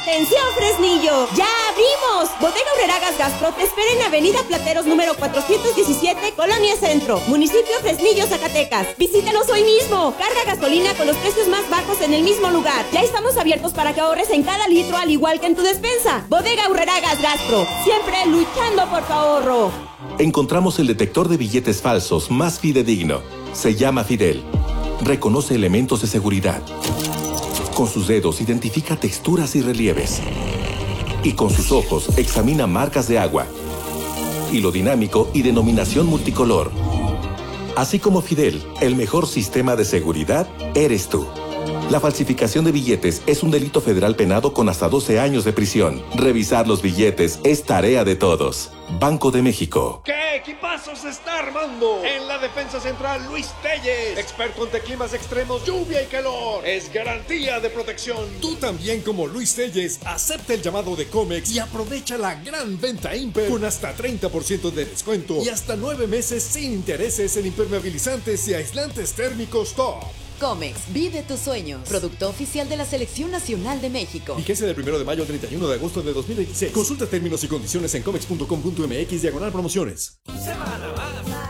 ¡Atención, Fresnillo! ¡Ya abrimos! Bodega Aurrera Gas Gastro te espera en Avenida Plateros número 417, Colonia Centro, municipio Fresnillo, Zacatecas. Visítanos hoy mismo. Carga gasolina con los precios más bajos en el mismo lugar. Ya estamos abiertos para que ahorres en cada litro, al igual que en tu despensa. Bodega Aurrera Gas Gastro, siempre luchando por tu ahorro. Encontramos el detector de billetes falsos más fidedigno. Se llama Fidel. Reconoce elementos de seguridad. Con sus dedos identifica texturas y relieves. Y con sus ojos examina marcas de agua, hilo dinámico y denominación multicolor. Así como Fidel, el mejor sistema de seguridad eres tú. La falsificación de billetes es un delito federal penado con hasta 12 años de prisión. Revisar los billetes es tarea de todos. Banco de México. ¿Qué equipazo se está armando? En la defensa central, Luis Telles, experto ante climas extremos, lluvia y calor. Es garantía de protección. Tú también, como Luis Telles, acepta el llamado de Comex y aprovecha la gran venta Imper con hasta 30% de descuento y hasta 9 meses sin intereses en impermeabilizantes y aislantes térmicos top. Comex, vive tus sueños. Producto oficial de la Selección Nacional de México. Vigencia del 1 de mayo al 31 de agosto de 2026. Consulta términos y condiciones en comex.com.mx/promociones. Semana más.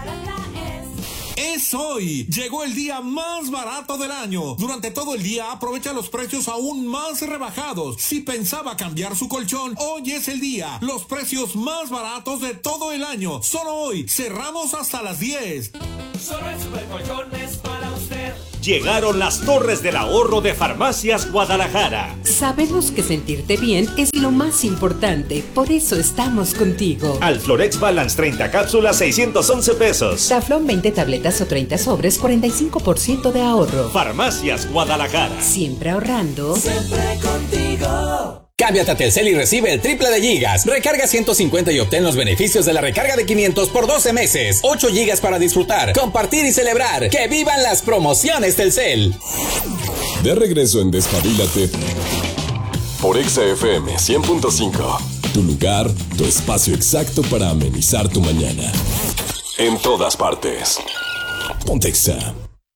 Es hoy. Llegó el día más barato del año. Durante todo el día aprovecha los precios aún más rebajados. Si pensaba cambiar su colchón, hoy es el día. Los precios más baratos de todo el año. Solo hoy. Cerramos hasta las 10. Solo en Supercolchones para usted. Llegaron las torres del ahorro de Farmacias Guadalajara. Sabemos que sentirte bien es lo más importante, por eso estamos contigo. Alflorex Balance 30 cápsulas, 611 pesos. Taflón 20 tabletas o 30 sobres, 45% de ahorro. Farmacias Guadalajara. Siempre ahorrando. Siempre contigo. Cámbiate a Telcel y recibe el triple de gigas. Recarga 150 y obtén los beneficios de la recarga de 500 por 12 meses. 8 gigas para disfrutar, compartir y celebrar. ¡Que vivan las promociones Telcel! De regreso en Despabilate por Exa FM 100.5. Tu lugar, tu espacio exacto para amenizar tu mañana. En todas partes. Ponte Exa.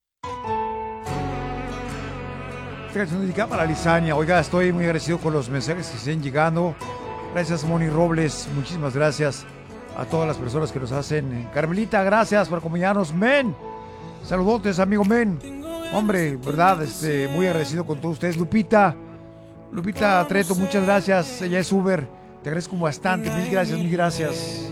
Esta canción dedicada para Lizaña. Oiga, estoy muy agradecido con los mensajes que siguen llegando. Gracias, Moni Robles. Muchísimas gracias a todas las personas que nos hacen. Carmelita, gracias por acompañarnos. Men, saludotes, amigo Men. Hombre, verdad, muy agradecido con todos ustedes. Lupita Treto, muchas gracias. Ella es Uber. Te agradezco bastante. Mil gracias, mil gracias.